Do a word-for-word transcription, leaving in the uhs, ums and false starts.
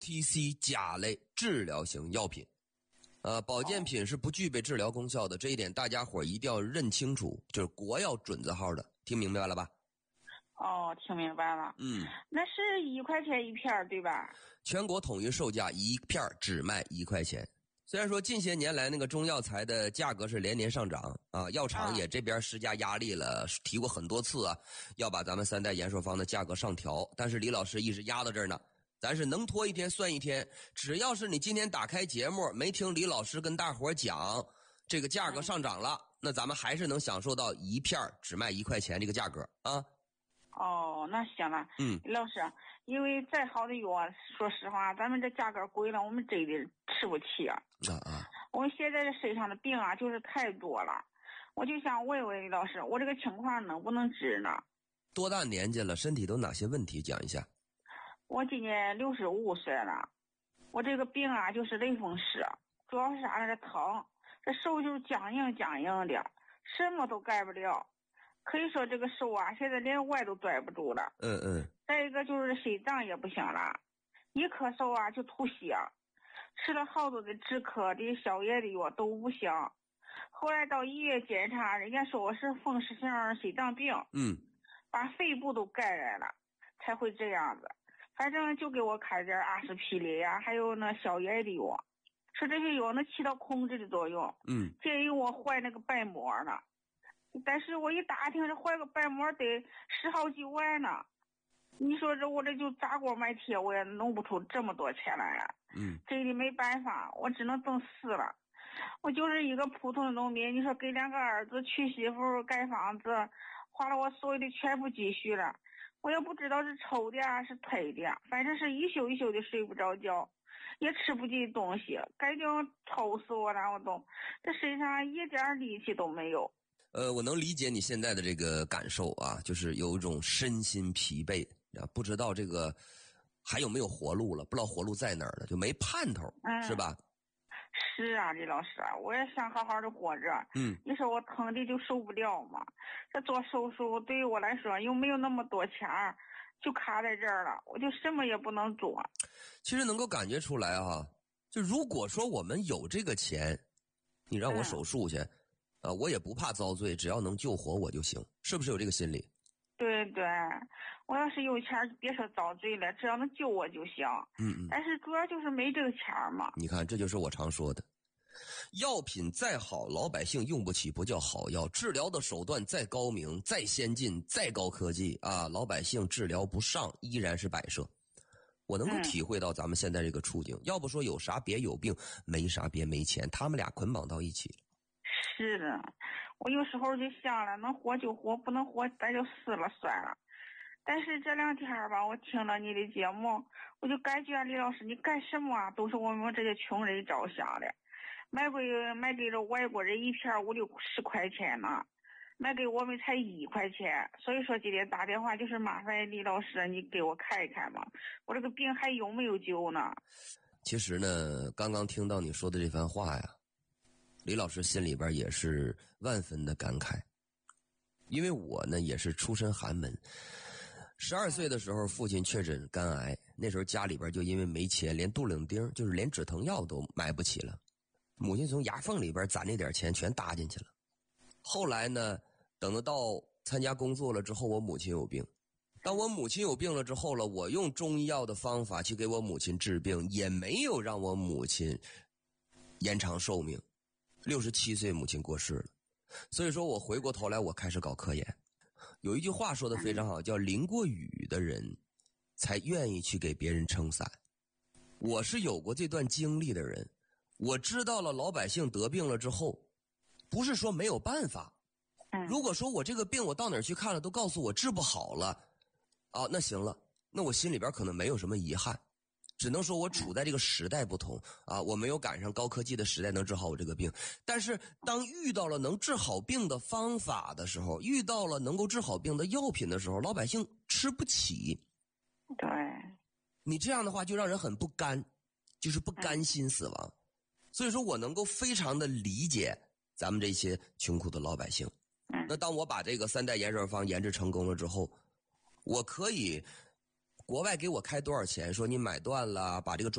T C 甲类治疗型药品。呃，保健品是不具备治疗功效的，这一点大家伙一定要认清楚，就是国药准字号的，听明白了吧？ 哦，听明白了。 嗯， 那是一块钱一片对吧？ 全国统一售价一片只卖一块钱。虽然说近些年来那个中药材的价格是连年上涨啊，药厂也这边施加压力了，提过很多次啊，要把咱们三代延寿方的价格上调，但是李老师一直压到这儿呢。咱是能拖一天算一天，只要是你今天打开节目没听李老师跟大伙讲这个价格上涨了，那咱们还是能享受到一片只卖一块钱这个价格啊。 哦，那行了。 嗯， 李老师，因为再好的药，说实话，咱们这价格贵了，我们真的吃不起啊。 啊啊！ 我们现在这身上的病啊，就是太多了，我就想问问李老师，我这个情况能不能治呢？ 多大年纪了？身体都哪些问题？讲一下。 我今年六十五岁了，我这个病啊就是类风湿，主要是啥呢？这疼，这手就是僵硬僵硬的，什么都干不了。可以说这个手啊，现在连腕都拽不住了。 嗯嗯。 再一个就是心脏也不行了，一咳嗽啊就吐血，吃了好多的止咳的消炎的药都不行。后来到医院检查，人家说我是风湿性心脏病， 嗯， 把肺部都感染了，才会这样子。反正就给我开点阿司匹林呀，还有那消炎的药，说这些药能起到控制的作用。 嗯， 建议我换那个瓣膜呢。但是我一打听，这换个瓣膜得十好几万呢。你说这我这就砸锅卖铁，我也弄不出这么多钱来呀。 嗯， 真的没办法，我只能等死了。我就是一个普通的农民，你说给两个儿子娶媳妇盖房子，花了我所有的全部积蓄了，我也不知道是抽的啊是推的，反正是一宿一宿的睡不着觉，也吃不进东西，感觉抽死我了，我都这身上一点力气都没有。 呃，我能理解你现在的这个感受啊，就是有一种身心疲惫啊，不知道这个还有没有活路了，不知道活路在哪儿了，就没盼头，嗯、是吧？ 是啊，李老师，我也想好好的活着。 嗯， 你说我疼的就受不了嘛，这做手术对于我来说又没有那么多钱，就卡在这儿了，我就什么也不能做。 其实能够感觉出来啊，就如果说我们有这个钱，你让我手术去。嗯啊，我也不怕遭罪，只要能救活我就行，是不是有这个心理？ 对对，我要是有钱，别说遭罪了，只要能救我就行。 嗯嗯。 但是主要就是没这个钱嘛。 你看，这就是我常说的，药品再好，老百姓用不起不叫好药；治疗的手段再高明、再先进、再高科技啊，老百姓治疗不上，依然是摆设。我能够体会到咱们现在这个处境，嗯、要不说有啥别有病，没啥别没钱，他们俩捆绑到一起了。 是的，我有时候就想了，能活就活，不能活咱就死了算了。但是这两天吧，我听了你的节目，我就感觉李老师你干什么啊，都是我们这些穷人着想的。卖给卖给了外国人一片五六十块钱呢，卖给我们才一块钱。所以说今天打电话就是麻烦李老师你给我看一看嘛，我这个病还有没有救呢？ 其实呢，刚刚听到你说的这番话呀，李老师心里边也是万分的感慨，因为我呢也是出身寒门，十二岁的时候父亲确诊肝癌，那时候家里边就因为没钱，连杜冷丁就是连止疼药都买不起了，母亲从牙缝里边攒那点钱全搭进去了。后来呢，等到参加工作了之后，我母亲有病，当我母亲有病了之后了，我用中医药的方法去给我母亲治病，也没有让我母亲延长寿命。六十七岁母亲过世了，所以说我回过头来我开始搞科研。有一句话说的非常好，叫淋过雨的人才愿意去给别人撑伞。我是有过这段经历的人，我知道了老百姓得病了之后，不是说没有办法。如果说我这个病我到哪儿去看了都告诉我治不好了，啊，那行了，那我心里边可能没有什么遗憾。只能说我处在这个时代不同啊，我没有赶上高科技的时代能治好我这个病。但是当遇到了能治好病的方法的时候，遇到了能够治好病的药品的时候，老百姓吃不起。 对， 你这样的话就让人很不甘，就是不甘心死亡。所以说我能够非常的理解咱们这些穷苦的老百姓。那当我把这个三代延寿方研制成功了之后，我可以国外给我开多少钱？说你买断了，把这个专